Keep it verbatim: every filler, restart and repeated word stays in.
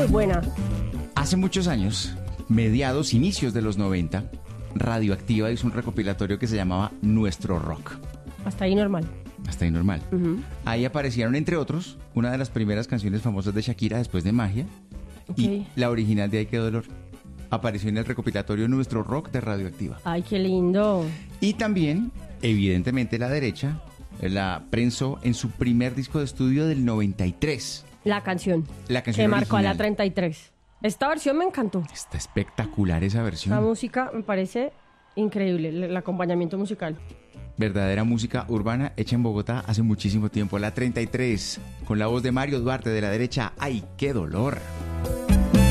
muy buena. Hace muchos años, mediados, inicios de los noventa, Radioactiva hizo un recopilatorio que se llamaba Nuestro Rock. Hasta ahí normal. Hasta ahí normal. Uh-huh. Ahí aparecieron, entre otros, una de las primeras canciones famosas de Shakira, Después de Magia, Okay. y la original de Ay, qué dolor. Apareció en el recopilatorio Nuestro Rock de Radioactiva. Ay, qué lindo. Y también, evidentemente, la derecha la prensó en su primer disco de estudio del noventa y tres. La canción. La canción que marcó a la original. treinta y tres. Esta versión me encantó. Está espectacular esa versión. La música me parece increíble, el, el acompañamiento musical. Verdadera música urbana hecha en Bogotá hace muchísimo tiempo. La treinta y tres, con la voz de Mario Duarte de la derecha. ¡Ay, qué dolor!